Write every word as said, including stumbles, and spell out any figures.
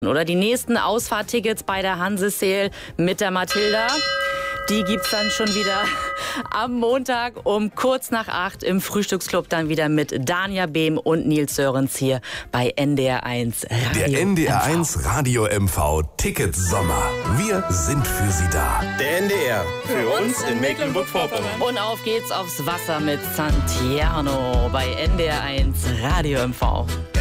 Oder die nächsten Ausfahrttickets bei der Hanse-Sale mit der Mathilda. Die gibt's dann schon wieder am Montag um kurz nach acht im Frühstücksclub dann wieder mit Dania Behm und Nils Sörens hier bei N D R eins Radio Der N D R M V. eins Radio M V Ticket Sommer. Wir sind für Sie da. Der N D R. Für uns in Mecklenburg-Vorpommern. Und auf geht's aufs Wasser mit Santiano bei N D R eins Radio M V.